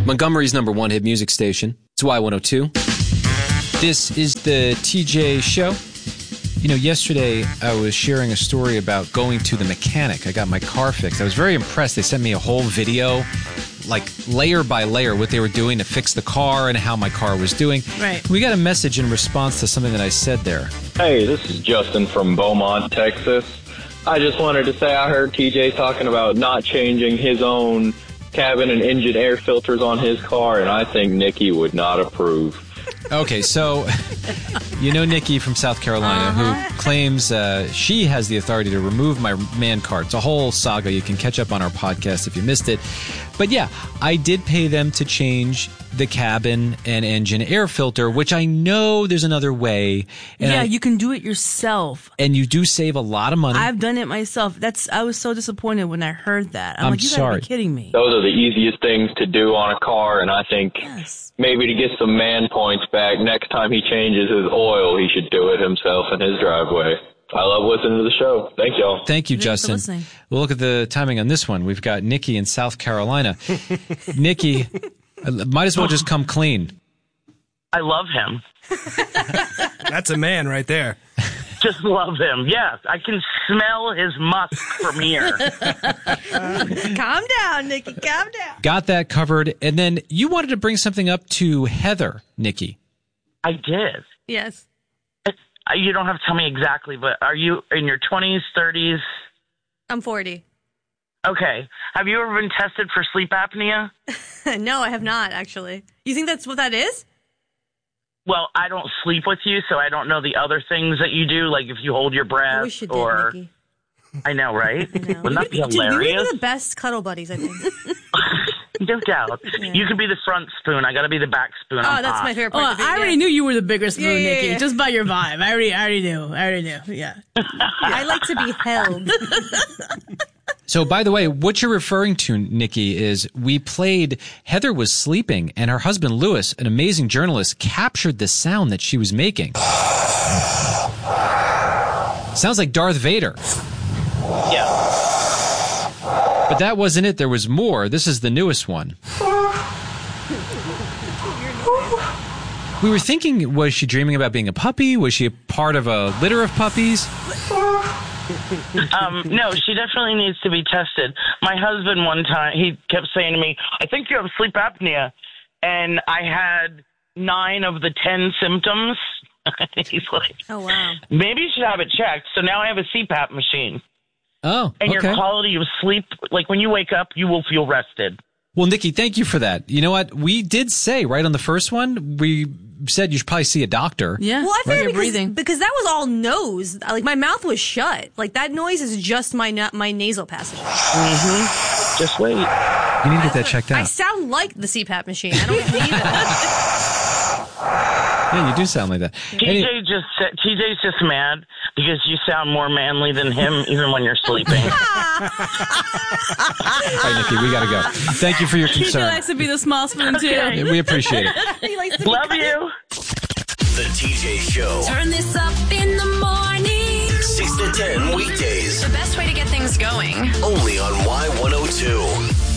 Montgomery's #1 hit music station. It's Y102. This is the TJ Show. You know, yesterday I was sharing a story about going to the mechanic. I got my car fixed. I was very impressed. They sent me a whole video, like layer by layer, what they were doing to fix the car and how my car was doing. Right. We got a message in response to something that I said there. Hey, this is Justin from Beaumont, Texas. I just wanted to say I heard TJ talking about not changing his own cabin and engine air filters on his car, and I think Nikki would not approve. Okay, so you know Nikki from South Carolina who claims she has the authority to remove my man card. It's a whole saga. You can catch up on our podcast if you missed it. But yeah, I did pay them to change the cabin and engine air filter, which I know there's another way. And you can do it yourself. And you do save a lot of money. I've done it myself. I was so disappointed when I heard that. I'm like, you gotta be kidding me. Those are the easiest things to do on a car, and I think maybe to get some man points back, next time he changes his oil, he should do it himself in his driveway. I love listening to the show. Thank y'all. Thank you, Justin. We'll look at the timing on this one. We've got Nikki in South Carolina. Nikki, might as well just come clean. I love him. That's a man right there. Just love him. Yes, I can smell his musk from here. Calm down, Nikki. Calm down. Got that covered. And then you wanted to bring something up to Heather, Nikki. I did. Yes. You don't have to tell me exactly, but are you in your 20s, 30s? I'm 40. Okay. Have you ever been tested for sleep apnea? No, I have not, actually. You think that's what that is? Well, I don't sleep with you, so I don't know the other things that you do, like if you hold your breath. I wish you did, Nikki. I know, right? I know. Wouldn't that be hilarious? We would be the best cuddle buddies, I think. No doubt. Yeah. You could be the front spoon. I got to be the back spoon. Oh, that's my favorite part. I already knew you were the bigger spoon, Nikki, just by your vibe. I already knew. Yeah. I like to be held. So, by the way, what you're referring to, Nikki, is we played Heather was sleeping, and her husband, Lewis, an amazing journalist, captured the sound that she was making. Sounds like Darth Vader. Yeah. But that wasn't it. There was more. This is the newest one. We were thinking, was she dreaming about being a puppy? Was she a part of a litter of puppies? No, she definitely needs to be tested. My husband one time, he kept saying to me, I think you have sleep apnea. And I had 9 of the 10 symptoms. He's like, oh, wow. Maybe you should have it checked. So now I have a CPAP machine. Oh, and okay. Your quality of sleep, like when you wake up, you will feel rested. Well, Nikki, thank you for that. You know what? We did say right on the first one, we said you should probably see a doctor. Yeah. Well, I figured because that was all nose. Like my mouth was shut. Like that noise is just my nasal passage. Mm-hmm. Just wait. You need to get that checked out. I sound like the CPAP machine. I don't need that. Yeah, you do sound like that. TJ's just mad because you sound more manly than him even when you're sleeping. All right, Nikki, we got to go. Thank you for your concern. TJ likes to be the small spoon, too. Okay. We appreciate it. Love you. The TJ Show. Turn this up in the morning. 6 to 10 weekdays. The best way to get things going. Only on Y102.